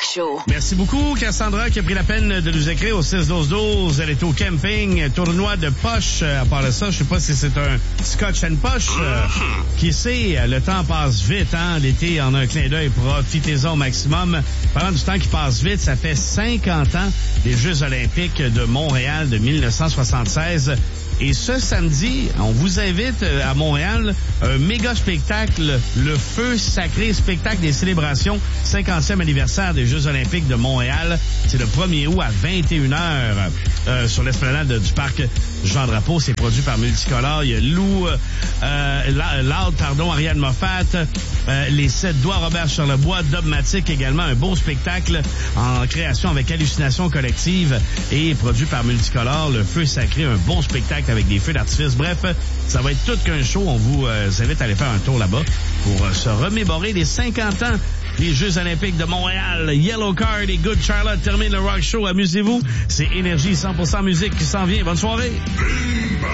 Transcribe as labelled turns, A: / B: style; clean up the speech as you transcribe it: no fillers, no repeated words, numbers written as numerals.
A: Rock Show.
B: Merci beaucoup, Cassandra, qui a pris la peine de nous écrire au 6-12-12. Elle est au camping, tournoi de poche. À part de ça, je sais pas si c'est un Scotch and poche. Qui sait, le temps passe vite, hein? L'été en un clin d'œil, profitez-en au maximum. Parlant du temps qui passe vite, ça fait 50 ans des Jeux olympiques de Montréal de 1976. Et ce samedi, on vous invite à Montréal, un méga spectacle, le Feu Sacré, spectacle des célébrations, 50e anniversaire des Jeux olympiques de Montréal. C'est le 1er août à 21h sur l'esplanade du parc Jean-Drapeau. C'est produit par Multicolore. Il y a Lou, Ariane Moffat, les 7 doigts Robert Charlebois, Dogmatic également, un beau spectacle en création avec Hallucination Collective et produit par Multicolore. Le Feu Sacré, un bon spectacle avec des feux d'artifice. Bref, ça va être tout qu'un show. On vous invite à aller faire un tour là-bas pour se remémorer les 50 ans des Jeux olympiques de Montréal. Yellow Card et Good Charlotte terminent le Rock Show. Amusez-vous. C'est Énergie 100% musique qui s'en vient. Bonne soirée.